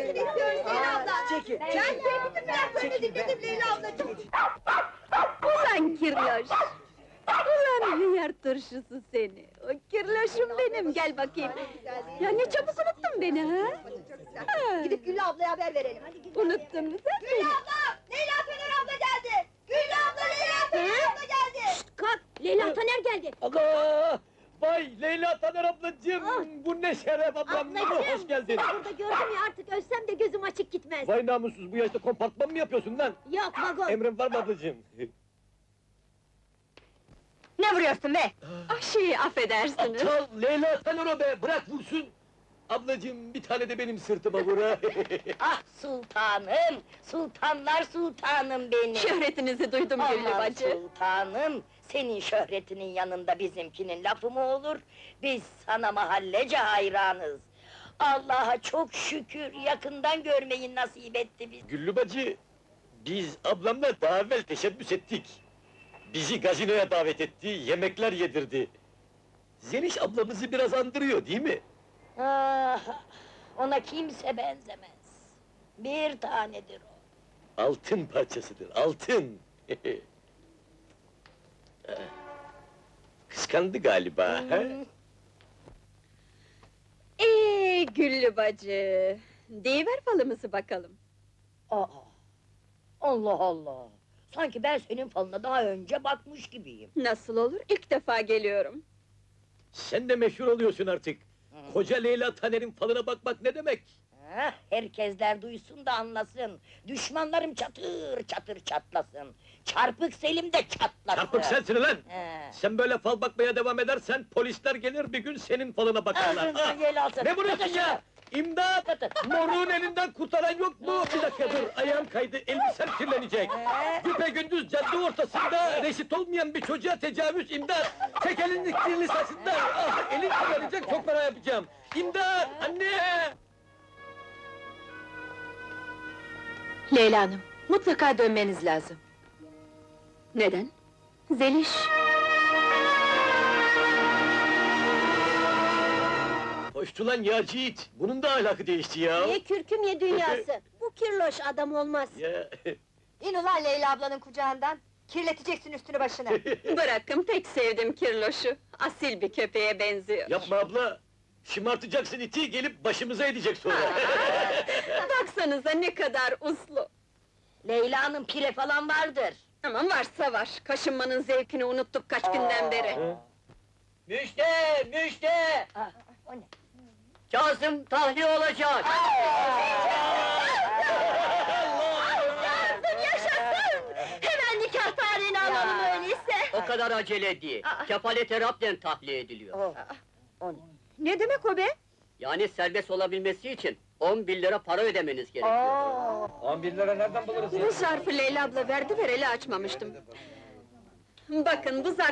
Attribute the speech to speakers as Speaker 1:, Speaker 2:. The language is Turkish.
Speaker 1: gelmesini istiyoruz Leyla abla.
Speaker 2: Çekil.
Speaker 1: Ben sevdim laflarını dinledim Leyla ablacığım.
Speaker 3: Ulan kirloş! Ulan hıyar turşusu seni! O kirloşum benim, gel bakayım! Ya ne çabuk unuttun beni ha? Ha,
Speaker 1: Gidip Güllü ablaya haber verelim.
Speaker 3: unuttun mu sen
Speaker 1: Güllü
Speaker 3: beni?
Speaker 1: abla! Leyla Fener abla geldi! Güllü abla, Leyla Fener abla geldi!
Speaker 3: Kalk, Leyla Taner geldi!
Speaker 2: Allah! Vay Leyla Taner ablacığım! Bu ne şeref ablam, hoş geldin!
Speaker 3: Seni burada gördüm ya, artık ölsem de gözüm açık gitmez!
Speaker 2: Vay namussuz, bu yaşta kompartman mı yapıyorsun lan?
Speaker 3: Yok vagon!
Speaker 2: Emrin var mı ablacığım?
Speaker 3: Ne vuruyorsun be? Affedersiniz!
Speaker 2: Aptal Leyla Taner o be, bırak vursun! Ablacığım, bir tane de benim sırtıma vur ha!
Speaker 4: Ah sultanım, sultanlar sultanım benim.
Speaker 3: Şöhretinizi duydum Güllü
Speaker 4: Aman
Speaker 3: bacı!
Speaker 4: sultanım, senin şöhretinin yanında bizimkinin lafı mı olur? Biz sana mahallece hayranız. Allah'a çok şükür, yakından görmeyi nasip etti bize.
Speaker 2: Güllü bacı, biz ablamla daha evvel teşebbüs ettik. Bizi gazinoya davet etti, yemekler yedirdi. Zeliş ablamızı biraz andırıyor, değil mi?
Speaker 4: Ah, ona kimse benzemez. Bir tanedir o.
Speaker 2: Altın parçasıdır, altın! Kıskandı galiba, ha?
Speaker 3: Güllü bacı! Deyiver falımızı bakalım!
Speaker 4: Aa, Allah Allah! Sanki ben senin falına daha önce bakmış gibiyim.
Speaker 3: Nasıl olur, ilk defa geliyorum!
Speaker 2: Sen de meşhur oluyorsun artık! Koca Leyla Taner'in falına bakmak ne demek?
Speaker 4: Ha, herkesler duysun da anlasın. Düşmanlarım çatır çatır çatlasın. Çarpık Selim de çatlasın.
Speaker 2: Çarpık sensin lan!
Speaker 4: He.
Speaker 2: Sen böyle fal bakmaya devam edersen, polisler gelir bir gün senin falına bakarlar!
Speaker 4: Ağzından
Speaker 2: Ah!
Speaker 4: yel alsın.
Speaker 2: Ne vuruyorsun ya? İmdat!
Speaker 4: Katır.
Speaker 2: Moruğun elinden kurtaran yok mu? Bir dakika dur, ayağım kaydı, elbisem kirlenecek! Güpegündüz cadde ortasında, reşit olmayan bir çocuğa tecavüz, imdat! Tek elin kirli saçında, ah! Elin kirlenecek, çok fena yapacağım! İmdat! Anne!
Speaker 3: Leyla Hanım, mutlaka dönmeniz lazım. Neden? Zeliş!
Speaker 2: Hoştu lan yağcı it! Bunun da ahlakı değişti ya!
Speaker 3: Ye kürküm ye dünyası! Bu kirloş adam olmaz!
Speaker 2: Ya,
Speaker 1: İn ulan Leyla ablanın kucağından! Kirleteceksin üstünü başını!
Speaker 3: Bırakın, pek sevdim kirloşu! Asil bir köpeğe benziyor!
Speaker 2: yapma abla! Şımartacaksın iti, gelip başımıza edecek sonra!
Speaker 3: Baksanıza ne kadar uslu!
Speaker 4: Leyla'nın pire falan vardır.
Speaker 3: Aman varsa var, kaşınmanın zevkini unuttuk kaç günden beri!
Speaker 5: Müjde, müjde!
Speaker 4: Ah, o ne?
Speaker 5: Kazım tahliye olacak!
Speaker 3: Yaşasın, yaşasın! Hemen nikah tarihini alalım öyleyse!
Speaker 5: O kadar acele değil. Kefalete rapten tahliye ediliyor.
Speaker 4: Oh, o ne?
Speaker 3: Ne demek o be?
Speaker 5: Yani serbest olabilmesi için 10.000 lira para ödemeniz gerekiyor.
Speaker 4: Aa,
Speaker 2: 11 lira nereden buluruz
Speaker 3: Bu zarfı Leyla abla verdi, vereli açmamıştım. Bakın, bu zarf